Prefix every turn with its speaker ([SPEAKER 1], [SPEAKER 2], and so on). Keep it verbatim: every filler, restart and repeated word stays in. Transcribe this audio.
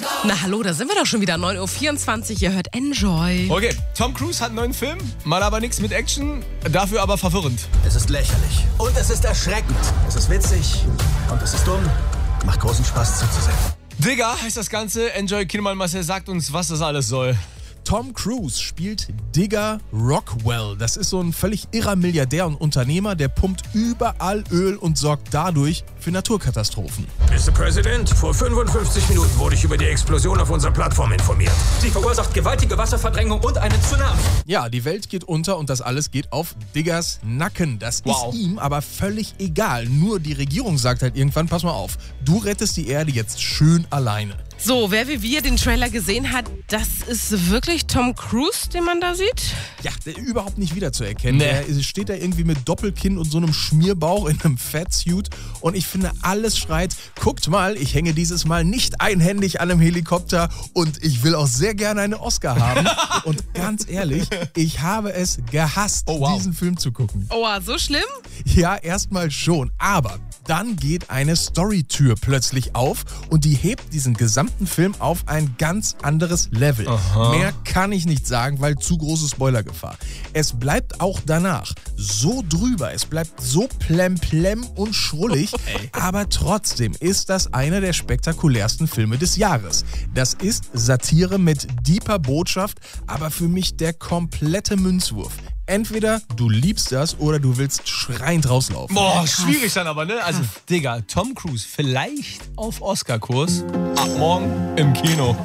[SPEAKER 1] Na hallo, da sind wir doch schon wieder. neun Uhr vierundzwanzig, ihr hört Enjoy.
[SPEAKER 2] Okay, Tom Cruise hat einen neuen Film, mal aber nichts mit Action, dafür aber verwirrend.
[SPEAKER 3] Es ist lächerlich und es ist erschreckend. Es ist witzig und es ist dumm. Macht großen Spaß zuzusehen.
[SPEAKER 2] Digger heißt das Ganze. Enjoy Kinnemann Marcel sagt uns, was das alles soll.
[SPEAKER 4] Tom Cruise spielt Digger Rockwell. Das ist so ein völlig irrer Milliardär und Unternehmer, der pumpt überall Öl und sorgt dadurch für Naturkatastrophen.
[SPEAKER 5] Mister President, vor fünfundfünfzig Minuten wurde ich über die Explosion auf unserer Plattform informiert.
[SPEAKER 6] Sie verursacht gewaltige Wasserverdrängung und einen Tsunami.
[SPEAKER 4] Ja, die Welt geht unter und das alles geht auf Diggers Nacken. Das
[SPEAKER 2] Wow.
[SPEAKER 4] ist ihm aber völlig egal. Nur die Regierung sagt halt irgendwann, pass mal auf, du rettest die Erde jetzt schön alleine.
[SPEAKER 1] So, wer wie wir den Trailer gesehen hat, das ist wirklich Tom Cruise, den man da sieht?
[SPEAKER 4] Ja, der überhaupt nicht wiederzuerkennen.
[SPEAKER 2] Nee.
[SPEAKER 4] Der steht da irgendwie mit Doppelkinn und so einem Schmierbauch in einem Fatsuit. Und ich finde, alles schreit, guckt mal, ich hänge dieses Mal nicht einhändig an einem Helikopter und ich will auch sehr gerne einen Oscar haben. Und ganz ehrlich, ich habe es gehasst,
[SPEAKER 2] Oh, wow.
[SPEAKER 4] diesen Film zu gucken.
[SPEAKER 1] Oh, so schlimm?
[SPEAKER 4] Ja, erstmal schon, aber dann geht eine Storytür plötzlich auf und die hebt diesen gesamten Film auf ein ganz anderes Level. Mehr kann ich nicht sagen, weil zu große Spoilergefahr. Es bleibt auch danach so drüber, es bleibt so plemplem und schrullig, aber trotzdem ist das einer der spektakulärsten Filme des Jahres. Das ist Satire mit deeper Botschaft, aber für mich der komplette Münzwurf. Entweder du liebst das oder du willst schreiend rauslaufen.
[SPEAKER 2] Boah, schwierig dann aber, ne? Also, Digga, Tom Cruise vielleicht auf Oscar-Kurs. Ab morgen im Kino.